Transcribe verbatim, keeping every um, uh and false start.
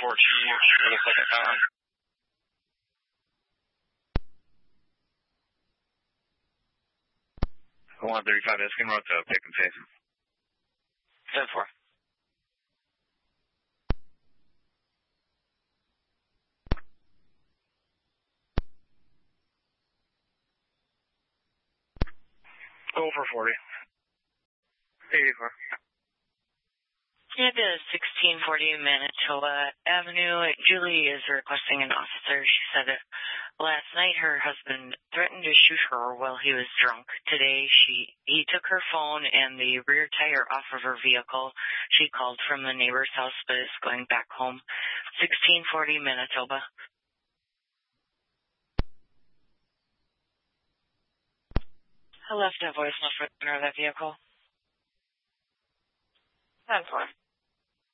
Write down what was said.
four two for the second time. one thirty-five Eskin Road to pick and save. ten four. Go for forty. eighty-four. It is sixteen forty Manitoba Avenue. Julie is requesting an officer. She said last night her husband threatened to shoot her while he was drunk. Today she he took her phone and the rear tire off of her vehicle. She called from the neighbor's house but is going back home. sixteen forty Manitoba. I left a voicemail for the owner of that vehicle. ten four.